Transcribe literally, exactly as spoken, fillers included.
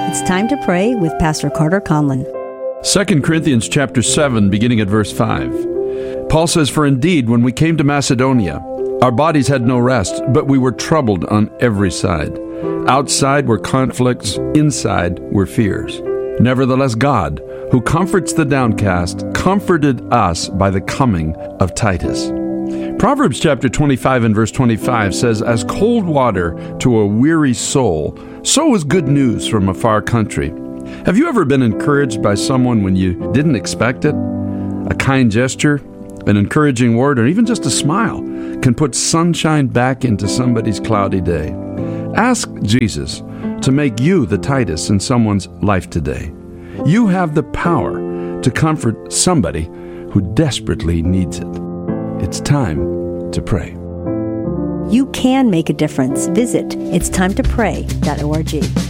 It's time to pray with Pastor Carter Conlon. Second Corinthians chapter seven, beginning at verse five. Paul says, "For indeed, when we came to Macedonia, our bodies had no rest, but we were troubled on every side. Outside were conflicts, inside were fears. Nevertheless, God, who comforts the downcast, comforted us by the coming of Titus." Proverbs chapter twenty-five and verse twenty-five says, "As cold water to a weary soul, so is good news from a far country." Have you ever been encouraged by someone when you didn't expect it? A kind gesture, an encouraging word, or even just a smile can put sunshine back into somebody's cloudy day. Ask Jesus to make you the Titus in someone's life today. You have the power to comfort somebody who desperately needs it. It's time to pray. You can make a difference. Visit its time to pray dot org.